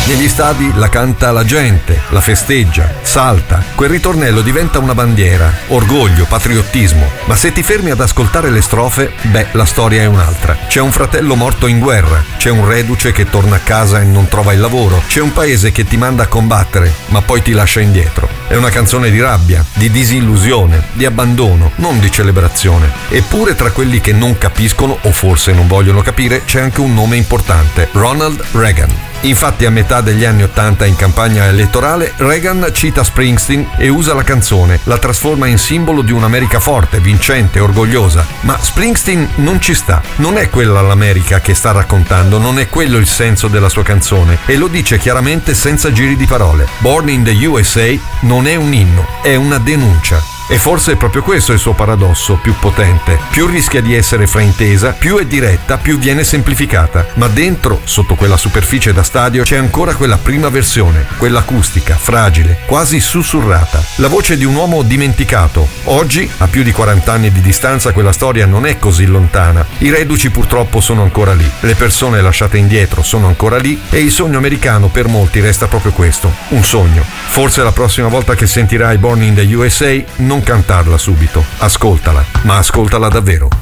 Negli stadi la canta la gente, la festeggia, salta. Quel ritornello diventa una bandiera, orgoglio, patriottismo. Ma se ti fermi ad ascoltare le strofe, la storia è un'altra. C'è un fratello morto in guerra, c'è un reduce che torna a casa e non trova il lavoro, c'è un paese che ti manda a combattere, ma poi ti lascia indietro. È una canzone di rabbia, di disillusione, di abbandono, non di celebrazione. Eppure tra quelli che non capiscono, o forse non vogliono capire, c'è anche un nome importante: Ronald Reagan. Infatti a metà degli anni '80 in campagna elettorale Reagan cita Springsteen e usa la canzone, la trasforma in simbolo di un'America forte, vincente, orgogliosa. Ma Springsteen non ci sta, non è quella l'America che sta raccontando, non è quello il senso della sua canzone, e lo dice chiaramente senza giri di parole. Born in the USA non è un inno, è una denuncia. E forse è proprio questo il suo paradosso più potente. Più rischia di essere fraintesa, più è diretta, più viene semplificata. Ma dentro, sotto quella superficie da stadio, c'è ancora quella prima versione, quella acustica, fragile, quasi sussurrata. La voce di un uomo dimenticato. Oggi, a più di 40 anni di distanza, quella storia non è così lontana. I reduci purtroppo sono ancora lì, le persone lasciate indietro sono ancora lì, e il sogno americano per molti resta proprio questo, un sogno. Forse la prossima volta che sentirai Born in the USA non cantarla subito, ascoltala, ma ascoltala davvero.